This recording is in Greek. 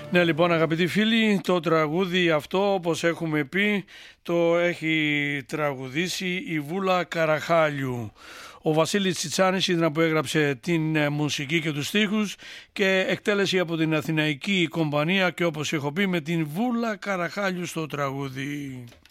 Ναι, λοιπόν, αγαπητοί φίλοι, το τραγούδι αυτό, όπως έχουμε πει, το έχει τραγουδήσει η Βούλα Καραχάλιου. Ο Βασίλης Τσιτσάνης ήταν που έγραψε την μουσική και τους στίχους και εκτέλεση από την Αθηναϊκή Κομπανία και όπως έχω πει με την Βούλα Καραχάλιου στο τραγούδι.